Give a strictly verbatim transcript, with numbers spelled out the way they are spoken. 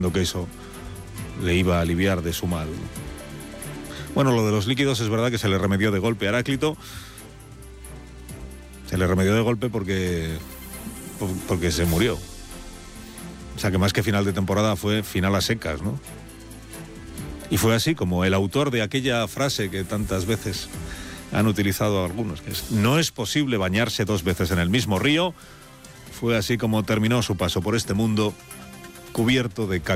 que eso le iba a aliviar de su mal. Bueno, lo de los líquidos es verdad que se le remedió de golpe a Heráclito. Se le remedió de golpe porque, porque se murió. O sea que más que final de temporada fue final a secas, ¿no? Y fue así como el autor de aquella frase que tantas veces han utilizado algunos, que es: no es posible bañarse dos veces en el mismo río. Fue así como terminó su paso por este mundo cubierto de caca.